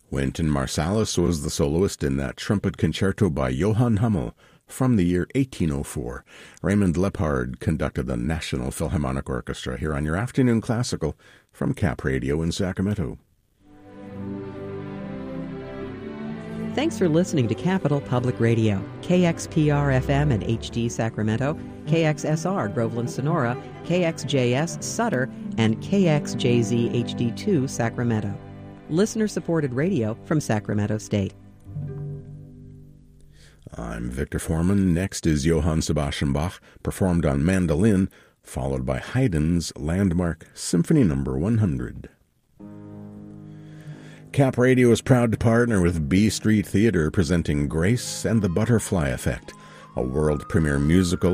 Wynton Marsalis was the soloist in that trumpet concerto by Johann Hummel from the year 1804. Raymond Lepard conducted the National Philharmonic Orchestra here on your Afternoon Classical from Cap Radio in Sacramento. Thanks for listening to Capital Public Radio, KXPR-FM and HD Sacramento, KXSR Groveland Sonora, KXJS Sutter, and KXJZ HD2 Sacramento. Listener-supported radio from Sacramento State. I'm Victor Foreman. Next is Johann Sebastian Bach, performed on mandolin, followed by Haydn's landmark Symphony No. 100. Cap Radio is proud to partner with B Street Theater, presenting Grace and the Butterfly Effect, a world premiere musical